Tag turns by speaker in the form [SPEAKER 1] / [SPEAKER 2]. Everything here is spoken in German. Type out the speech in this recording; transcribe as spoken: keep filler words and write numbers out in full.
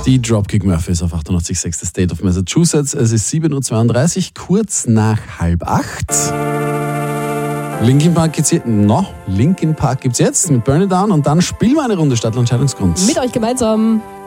[SPEAKER 1] Die Dropkick Murphys auf achtundachtzig Komma sechs, State of Massachusetts. Es ist sieben Uhr zweiunddreißig, kurz nach halb acht. Linkin Park gibt's jetzt, no, Linkin Park gibt's jetzt mit Burn It Down und dann spielen wir eine Runde Stadtland Scheidungsgrund.
[SPEAKER 2] Mit euch gemeinsam.